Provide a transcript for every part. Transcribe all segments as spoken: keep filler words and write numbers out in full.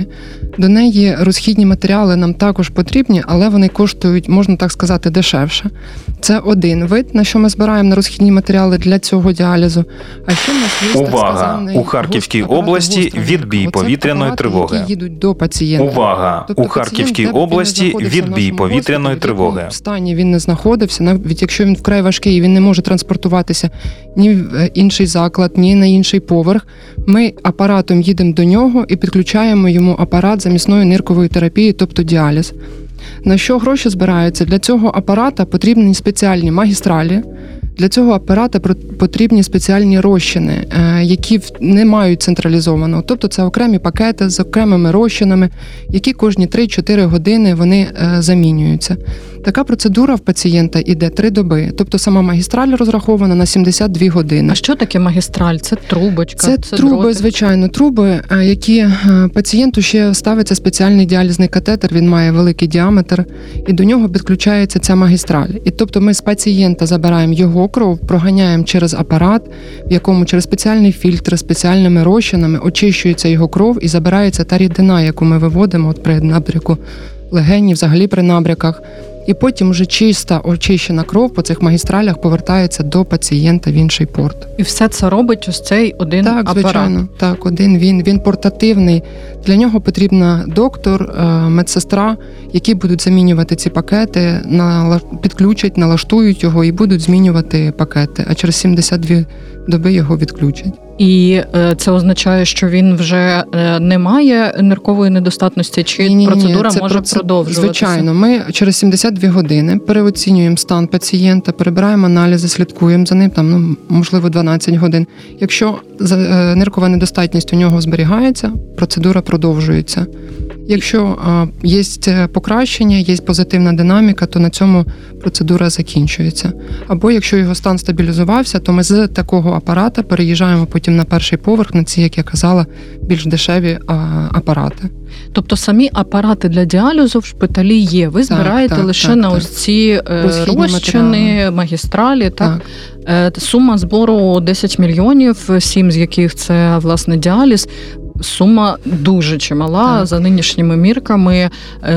терапії. До неї розхідні матеріали нам також потрібні, але вони коштують, можна так сказати, дешевше. Це один вид, на що ми збираємо на розхідні матеріали для цього діалізу. А ще в нас є Увага! У Харківській області відбій повітряної тривоги. Які їдуть до пацієнта. Увага! Тобто у Харківській області відбій повітряної тривоги. В стані він не знаходився, навіть якщо він вкрай важкий і він не може транспортуватися ні в інший заклад, ні на інший поверх, ми апаратом їдемо до нього і підключаємо йому апарат замісної ниркової терапії, тобто діаліз. На що гроші збираються? Для цього апарата потрібні спеціальні магістралі, для цього апарата потрібні спеціальні розчини, які не мають централізованого. Тобто це окремі пакети з окремими розчинами, які кожні три-чотири години вони замінюються. Така процедура в пацієнта йде три доби. Тобто сама магістраль розрахована на сімдесят дві години. А що таке магістраль? Це трубочка? Це, це труби, дроти? звичайно, труби, які пацієнту ще ставиться спеціальний діалізний катетер, він має великий діаметр, і до нього підключається ця магістраль. І тобто ми з пацієнта забираємо його кров, проганяємо через апарат, в якому через спеціальний фільтр, спеціальними розчинами очищується його кров і забирається та рідина, яку ми виводимо от при набряку легенів, взагалі при набряках. І потім вже чиста, очищена кров по цих магістралях повертається до пацієнта в інший порт. І все це робить ось цей один так, апарат? Так, звичайно. Так, один він. Він портативний. Для нього потрібна доктор, медсестра, які будуть замінювати ці пакети, підключать, налаштують його і будуть змінювати пакети. А через сімдесят дві доби його відключать. І це означає, що він вже не має ниркової недостатності, чи ні, ні, процедура ні, може процед... продовжуватися? Звичайно, ми через сімдесят дві години переоцінюємо стан пацієнта, перебираємо аналізи, слідкуємо за ним, там, ну, можливо, дванадцять годин. Якщо ниркова недостатність у нього зберігається, процедура продовжується. Якщо є покращення, є позитивна динаміка, то на цьому процедура закінчується. Або якщо його стан стабілізувався, то ми з такого апарата переїжджаємо потім на перший поверх, на ці, як я казала, більш дешеві апарати. Тобто самі апарати для діалізу в шпиталі є. Ви збираєте так, так, лише так, на так. ось ці розчини, магістралі. Так? Так. Сума збору десять мільйонів, сім з яких це, власне, діаліз. Сума дуже чимала, так. За нинішніми мірками.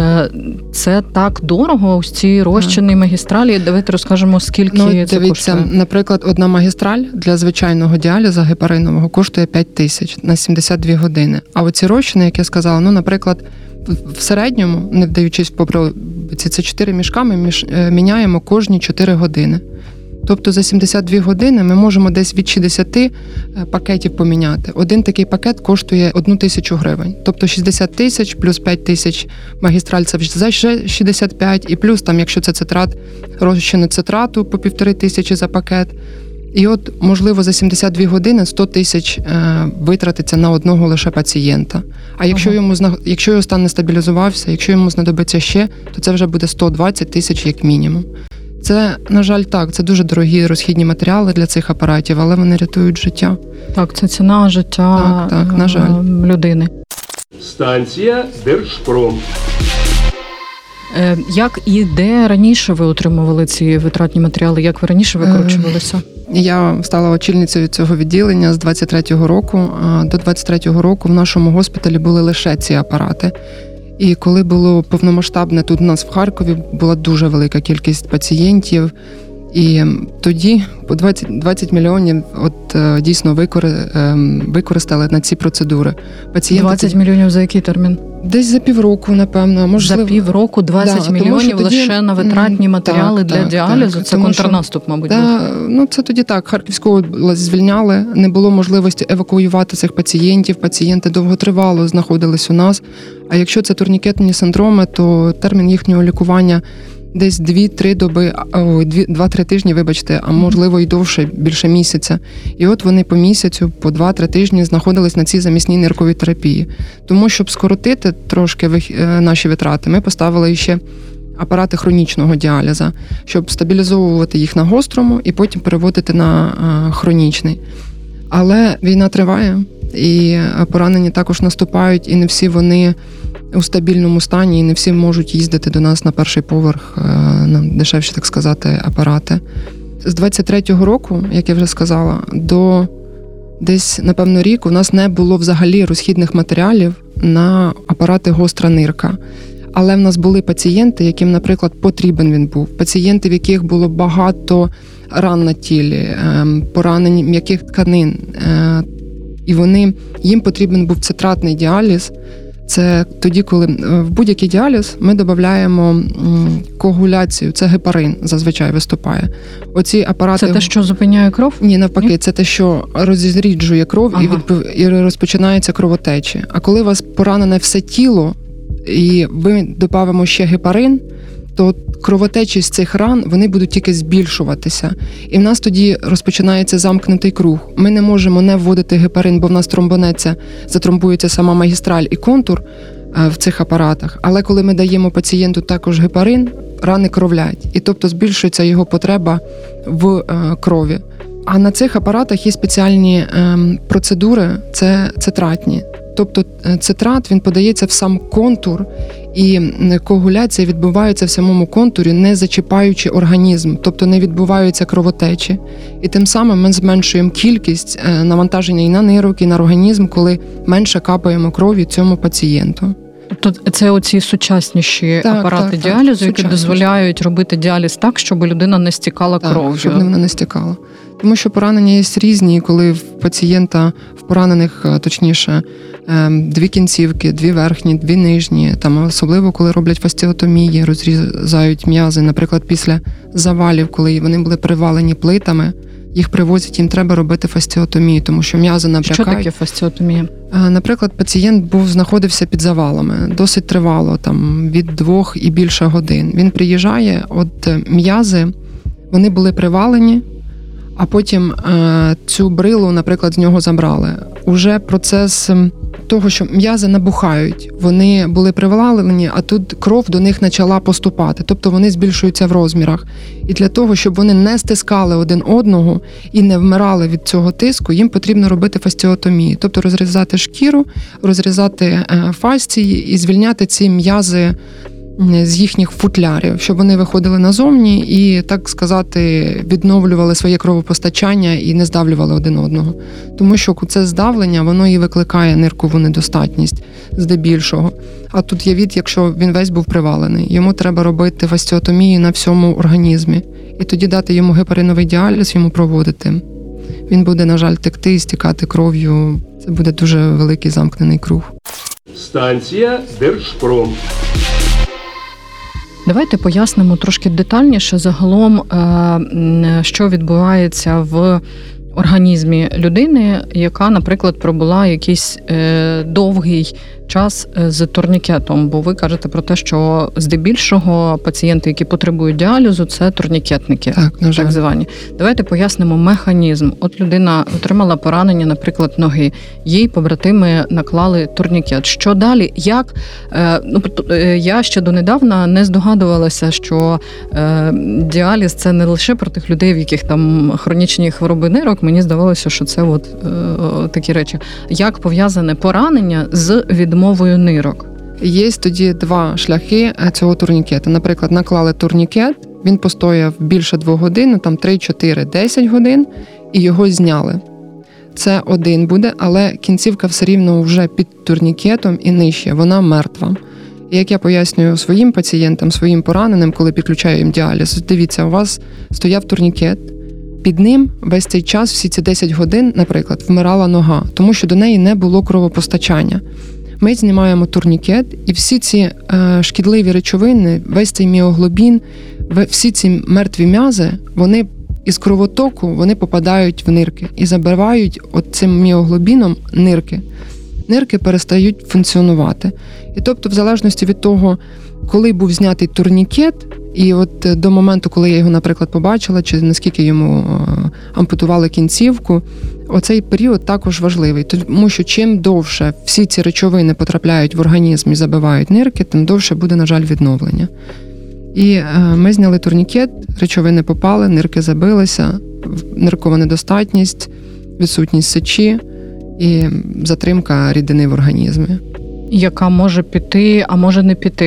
Це так дорого, ось ці розчини магістралі. Давайте розкажемо, скільки ну, це дивіться, коштує. Наприклад, одна магістраль для звичайного діалізу гепаринового коштує п'ять тисяч на сімдесят дві години. А оці розчини, як я сказала, ну, наприклад, в середньому, не вдаючись в попробці, це чотири мішка ми між, міняємо кожні чотири години. Тобто за сімдесят дві години ми можемо десь від шістдесят пакетів поміняти. Один такий пакет коштує одну тисячу гривень. Тобто шістдесят тисяч плюс п'ять тисяч магістраль – це вже шістдесят п'ять. І плюс, там, якщо це цитрат, розчини цитрату по півтори тисячі за пакет. І от, можливо, за сімдесят дві години сто тисяч витратиться на одного лише пацієнта. А якщо, ага. йому, якщо його стан не стабілізувався, якщо йому знадобиться ще, то це вже буде сто двадцять тисяч як мінімум. Це, на жаль, так, це дуже дорогі розхідні матеріали для цих апаратів, але вони рятують життя. Так, це ціна життя так, так, на жаль. людини. Станція Держпром. Як і де раніше ви отримували ці витратні матеріали? Як ви раніше викручувалися? Я стала очільницею цього відділення з двадцять третього року. До двадцять третього року в нашому госпіталі були лише ці апарати. І коли було повномасштабне тут у нас в Харкові, була дуже велика кількість пацієнтів. І тоді по двадцять, двадцять мільйонів от дійсно використали на ці процедури. Пацієнти двадцять мільйонів за який термін? Десь за півроку, напевно. Можливо. За півроку двадцять да, мільйонів тоді... лише на витратні матеріали так, для так, діалізу? Так, це контрнаступ, що... мабуть, да, був? Ну, це тоді так. Харківську область звільняли, не було можливості евакуювати цих пацієнтів. Пацієнти довготривало знаходились у нас. А якщо це турнікетні синдроми, то термін їхнього лікування десь дві-три доби, ой, два-три тижні, вибачте, а можливо і довше, більше місяця. І от вони по місяцю, по два-три тижні знаходились на цій замісній нирковій терапії. Тому, щоб скоротити трошки наші витрати, ми поставили ще апарати хронічного діаліза, щоб стабілізовувати їх на гострому і потім переводити на хронічний. Але війна триває, і поранені також наступають, і не всі вони у стабільному стані, і не всі можуть їздити до нас на перший поверх, на дешевші, так сказати, апарати. З двадцять третього року, як я вже сказала, до десь, напевно, рік у нас не було взагалі розхідних матеріалів на апарати гостра нирка. Але в нас були пацієнти, яким, наприклад, потрібен він був. Пацієнти, в яких було багато ран на тілі, поранень м'яких тканин. І вони, їм потрібен був цитратний діаліз. Це тоді, коли в будь-який діаліз ми додаємо коагуляцію, це гепарин зазвичай виступає. Оці апарати... Це те, що зупиняє кров? Ні, навпаки, Ні? це те, що розріджує кров, ага. і, відпов... і розпочинається кровотечі. А коли у вас поранене все тіло, і ми додамо ще гепарин, то кровотечі з цих ран, вони будуть тільки збільшуватися. І в нас тоді розпочинається замкнутий круг. Ми не можемо не вводити гепарин, бо в нас тромбонеться, затромбується сама магістраль і контур в цих апаратах. Але коли ми даємо пацієнту також гепарин, рани кровлять. І тобто збільшується його потреба в крові. А на цих апаратах є спеціальні процедури, це цитратні. Тобто цитрат, він подається в сам контур, і коагуляція відбувається в самому контурі, не зачіпаючи організм, тобто не відбуваються кровотечі. І тим самим ми зменшуємо кількість навантаження і на нирок, і на організм, коли менше капаємо крові цьому пацієнту. Тобто це оці сучасніші так, апарати так, діалізу, так, які дозволяють робити діаліз так, щоб людина не стікала так, кров'ю. щоб вона не стікала. Тому що поранення є різні, коли в пацієнта, в поранених, точніше, дві кінцівки, дві верхні, дві нижні, там особливо, коли роблять фастіотомії, розрізають м'язи, наприклад, після завалів, коли вони були привалені плитами, їх привозять, їм треба робити фастіотомію, тому що м'язи набрякають. Що таке фастіотомія? Наприклад, пацієнт був, знаходився під завалами, досить тривало, там, від двох і більше годин. Він приїжджає, от м'язи, вони були привалені, а потім е, цю брилу, наприклад, з нього забрали. Уже процес того, що м'язи набухають, вони були привалені, а тут кров до них почала поступати, тобто вони збільшуються в розмірах. І для того, щоб вони не стискали один одного і не вмирали від цього тиску, їм потрібно робити фастіотомію, тобто розрізати шкіру, розрізати е, фасції і звільняти ці м'язи з їхніх футлярів, щоб вони виходили назовні і, так сказати, відновлювали своє кровопостачання і не здавлювали один одного. Тому що це здавлення, воно і викликає ниркову недостатність здебільшого. А тут є від, якщо він весь був привалений. Йому треба робити фастіотомію на всьому організмі. І тоді дати йому гепариновий діаліз, йому проводити. Він буде, на жаль, текти і стікати кров'ю. Це буде дуже великий замкнений круг. Станція Держпром. Давайте пояснимо трошки детальніше загалом, що відбувається в організмі людини, яка, наприклад, пробула якийсь довгий час з турнікетом, бо ви кажете про те, що здебільшого пацієнти, які потребують діалізу, це турнікетники, так, на жаль. Так звані. Давайте пояснимо механізм. От людина отримала поранення, наприклад, ноги, їй побратими наклали турнікет. Що далі? Як? Ну, я ще донедавна не здогадувалася, що діаліз – це не лише про тих людей, в яких там хронічні хвороби нирок. Мені здавалося, що це от такі речі. Як пов'язане поранення з відмовою нирок? Є тоді два шляхи цього турнікета. Наприклад, наклали турнікет, він постояв більше двох годин, там три, чотири, десять годин, і його зняли. Це один буде, але кінцівка все рівно вже під турнікетом і нижче, вона мертва. І як я пояснюю своїм пацієнтам, своїм пораненим, коли підключаю їм діаліз, дивіться, у вас стояв турнікет, під ним весь цей час, всі ці десять годин, наприклад, вмирала нога, тому що до неї не було кровопостачання. Ми знімаємо турнікет, і всі ці е, шкідливі речовини, весь цей міоглобін, всі ці мертві м'язи, вони із кровотоку вони попадають в нирки і забивають от цим міоглобіном нирки. Нирки перестають функціонувати. І тобто, в залежності від того, коли був знятий турнікет, і от до моменту, коли я його, наприклад, побачила, чи наскільки йому ампутували кінцівку, оцей період також важливий. Тому що чим довше всі ці речовини потрапляють в організм і забивають нирки, тим довше буде, на жаль, відновлення. І ми зняли турнікет, речовини попали, нирки забилися, ниркова недостатність, відсутність сечі і затримка рідини в організмі. Яка може піти, а може не піти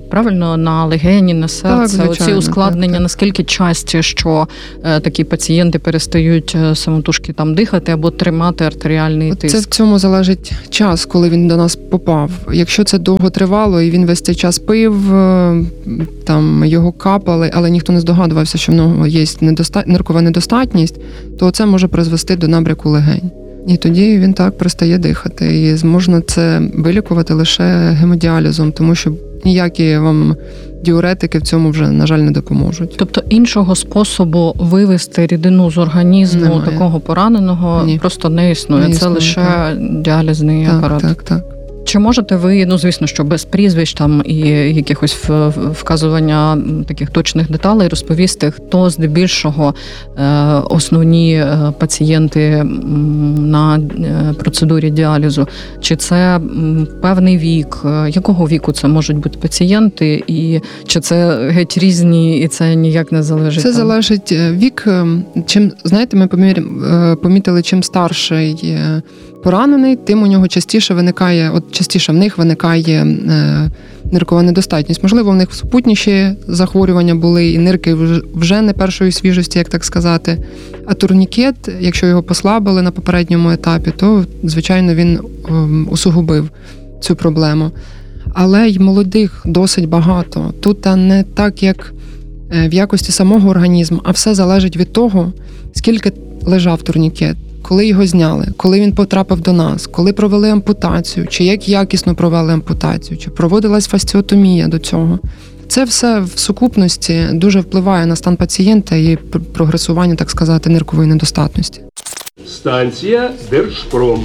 правильно? На легені, на серце. Так, оці ускладнення, так, так. наскільки часті, що е, такі пацієнти перестають самотужки там дихати або тримати артеріальний тиск? Це в цьому залежить час, коли він до нас попав. Якщо це довго тривало і він весь цей час пив, там його капали, але ніхто не здогадувався, що в нього є недоста... ниркова недостатність, то це може призвести до набряку легень. І тоді він так перестає дихати. І можна це вилікувати лише гемодіалізом, тому що ніякі вам діуретики в цьому вже, на жаль, не допоможуть. Тобто іншого способу вивести рідину з організму Немає. Такого пораненого Ні. просто не існує. Не Це існує, лише так. діалізний так, апарат. Так, так. Чи можете ви, ну звісно, що без прізвищ там і якихось вказування таких точних деталей розповісти, хто здебільшого основні пацієнти на процедурі діалізу? Чи це певний вік? Якого віку це можуть бути пацієнти? І чи це геть різні, і це ніяк не залежить? Це там? залежить вік. Чим, знаєте, ми помітили, чим старший поранений, тим у нього частіше виникає, от частіше в них виникає е, ниркова недостатність. Можливо, в них супутніші захворювання були, і нирки вже не першої свіжості, як так сказати. А турнікет, якщо його послабили на попередньому етапі, то, звичайно, він е, усугубив цю проблему. Але й молодих досить багато. Тут не так, як в якості самого організму, а все залежить від того, скільки лежав турнікет, коли його зняли, коли він потрапив до нас, коли провели ампутацію, чи як якісно провели ампутацію, чи проводилась фасціотомія до цього. Це все в сукупності дуже впливає на стан пацієнта і прогресування, так сказати, ниркової недостатності. Станція Держпром.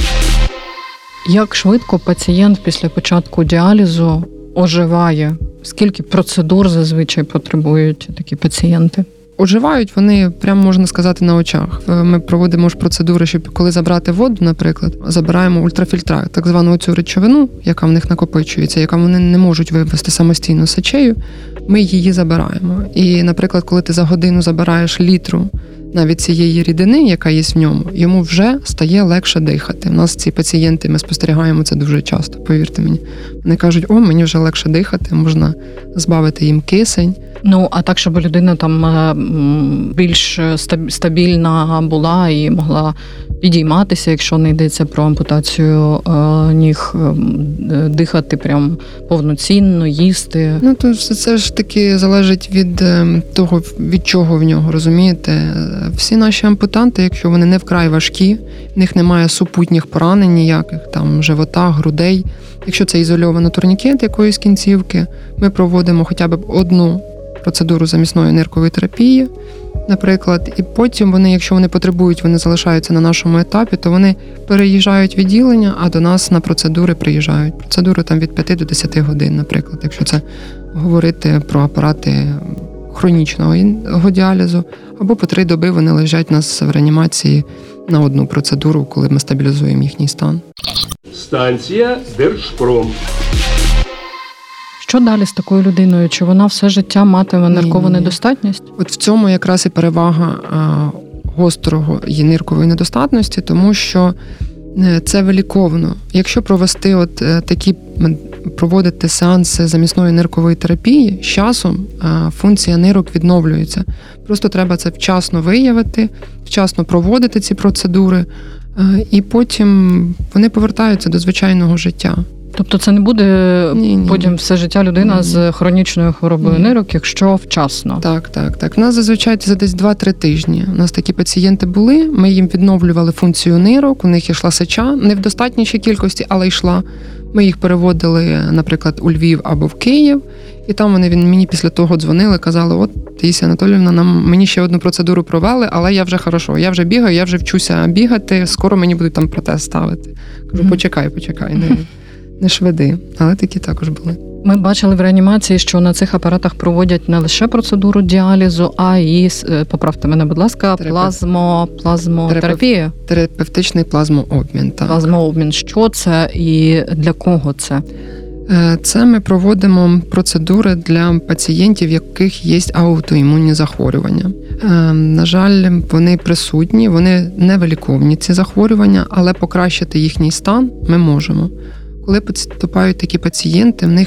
Як швидко пацієнт після початку діалізу оживає? Скільки процедур зазвичай потребують такі пацієнти? Оживають вони, прямо можна сказати, на очах. Ми проводимо ж процедури, щоб коли забрати воду, наприклад, забираємо ультрафільтра, так звану цю речовину, яка в них накопичується, яка вони не можуть вивести самостійно сечею, ми її забираємо. І, наприклад, коли ти за годину забираєш літру навіть цієї рідини, яка є в ньому, йому вже стає легше дихати. У нас ці пацієнти, ми спостерігаємо це дуже часто, повірте мені. Вони кажуть, о, мені вже легше дихати, можна збавити їм кисень. Ну, а так, щоб людина там більш стабільна була і могла підійматися, якщо не йдеться про ампутацію ніг, дихати прям повноцінно, їсти. Ну, то це ж таки залежить від того, від чого в нього, розумієте? Всі наші ампутанти, якщо вони не вкрай важкі, в них немає супутніх поранень ніяких, там, живота, грудей. Якщо це ізольовано турнікет якоїсь кінцівки, ми проводимо хоча б одну процедуру замісної ниркової терапії, наприклад, і потім вони, якщо вони потребують, вони залишаються на нашому етапі, то вони переїжджають відділення, а до нас на процедури приїжджають. Процедури там від п'яти до десяти годин, наприклад, якщо це говорити про апарати хронічного діалізу, або по три доби вони лежать у нас в реанімації на одну процедуру, коли ми стабілізуємо їхній стан. Станція Держпром. Що далі з такою людиною? Чи вона все життя матиме ниркову недостатність? От в цьому якраз і перевага гострого її ниркової недостатності, тому що це виліковно. Якщо провести от такі, проводити сеанси замісної ниркової терапії, з часом функція нирок відновлюється. Просто треба це вчасно виявити, вчасно проводити ці процедури, і потім вони повертаються до звичайного життя. Тобто це не буде ні, ні. потім все життя людина ні. з хронічною хворобою ні. нирок, якщо вчасно? Так, так, так. У нас зазвичай за десь два-три тижні. У нас такі пацієнти були, ми їм відновлювали функцію нирок, у них йшла сеча, не в достатнішій кількості, але йшла. Ми їх переводили, наприклад, у Львів або в Київ, і там вони мені після того дзвонили, казали, от, Таїсія Анатоліївна, нам, мені ще одну процедуру провели, але я вже хорошо, я вже бігаю, я вже вчуся бігати, скоро мені будуть там протез ставити. Кажу, почекай, почекай, не, не шведи, але такі також були. Ми бачили в реанімації, що на цих апаратах проводять не лише процедуру діалізу, а і, поправте мене, будь ласка, плазмо, плазмотерапію. Терапевтичний плазмообмін. Так. Плазмообмін. Що це і для кого це? Це ми проводимо процедури для пацієнтів, в яких є аутоімунні захворювання. На жаль, вони присутні, вони не виліковні, ці захворювання, але покращити їхній стан ми можемо. Коли поступають такі пацієнти, в них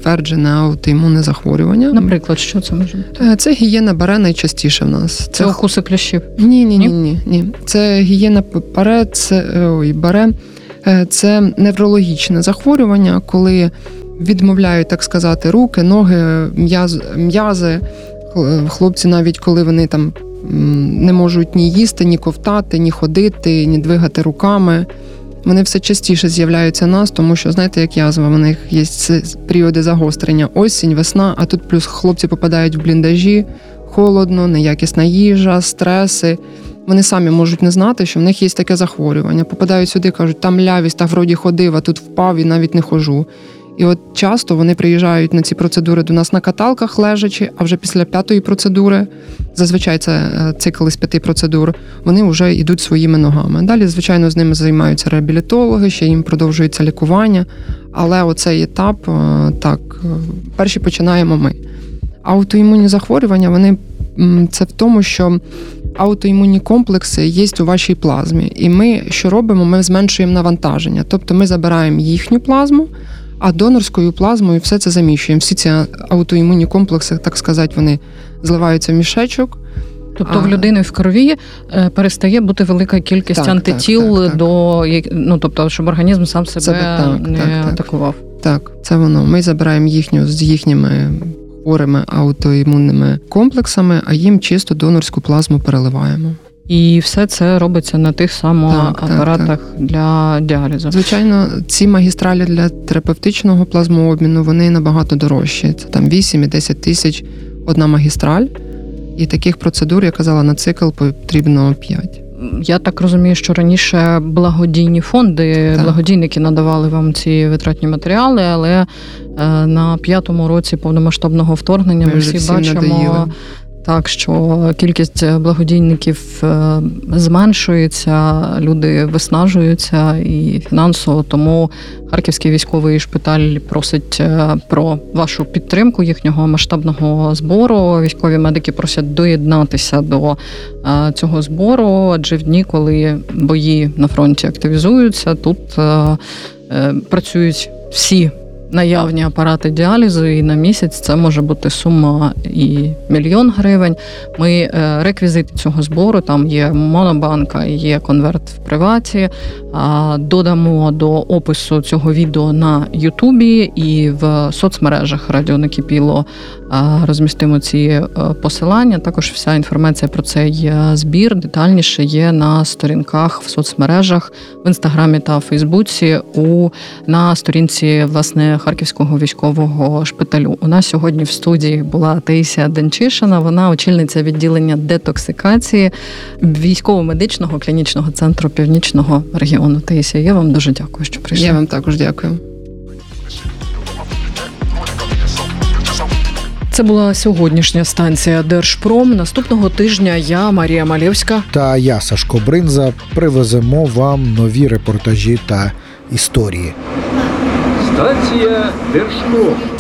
підтверджене аутоімунне захворювання. Наприклад, що це може бути? Це гієна баре найчастіше в нас. Це, це укуси кліщів? Ні, ні, ні, ні, ні. Це гієна баре, це ой, баре, це неврологічне захворювання, коли відмовляють, так сказати, руки, ноги, м'яз, м'язи. Хлопці навіть коли вони там не можуть ні їсти, ні ковтати, ні ходити, ні двигати руками. Вони все частіше з'являються у нас, тому що, знаєте, як язва, в них є періоди загострення, осінь, весна, а тут плюс хлопці попадають в бліндажі, холодно, неякісна їжа, стреси. Вони самі можуть не знати, що в них є таке захворювання. Попадають сюди, кажуть, там лявість, так вроді ходив, а тут впав і навіть не хожу. І от часто вони приїжджають на ці процедури до нас на каталках лежачи, а вже після п'ятої процедури, зазвичай це цикл із п'яти процедур, вони вже йдуть своїми ногами. Далі, звичайно, з ними займаються реабілітологи, ще їм продовжується лікування, але оцей етап, так, перші починаємо ми. Аутоімунні захворювання, вони це в тому, що аутоімунні комплекси є у вашій плазмі. І ми, що робимо, ми зменшуємо навантаження. Тобто ми забираємо їхню плазму, а донорською плазмою все це заміщуємо. Всі ці аутоімунні комплекси, так сказати, вони зливаються в мішечок. Тобто а... в людини в крові перестає бути велика кількість так, антитіл так, так, до, ну, тобто, щоб організм сам себе це, так, не так, атакував. Так, це воно. Ми забираємо їхню з їхніми хворими аутоімунними комплексами, а їм чисто донорську плазму переливаємо. І все це робиться на тих самих апаратах так, так. для діалізу. Звичайно, ці магістралі для терапевтичного плазмообміну, вони набагато дорожчі. Це там вісім і десять тисяч одна магістраль. І таких процедур, я казала, на цикл потрібно п'ять. Я так розумію, що раніше благодійні фонди, так. благодійники надавали вам ці витратні матеріали, але на п'ятому році повномасштабного вторгнення ми, ми всі бачимо... Надоїли. Так, що кількість благодійників зменшується, люди виснажуються і фінансово, тому Харківський військовий шпиталь просить про вашу підтримку їхнього масштабного збору. Військові медики просять доєднатися до цього збору, адже в дні, коли бої на фронті активізуються, тут працюють всі наявні апарати діалізу, і на місяць це може бути сума і мільйон гривень. Ми реквізити цього збору, там є монобанка, є конверт в приваті, додамо до опису цього відео на Ютубі і в соцмережах Радіо Накипіло розмістимо ці посилання. Також вся інформація про цей збір детальніше є на сторінках в соцмережах, в Інстаграмі та Фейсбуці, у, на сторінці, власне, Харківського військового шпиталю. У нас сьогодні в студії була Таїсія Денчишина, вона очільниця відділення детоксикації військово-медичного клінічного центру Північного регіону. Таїсія, я вам дуже дякую, що прийшли. Я вам також дякую. Це була сьогоднішня станція Держпром. Наступного тижня я, Марія Малєвська та я, Сашко Бринза, привеземо вам нові репортажі та історії. Станція Держпром.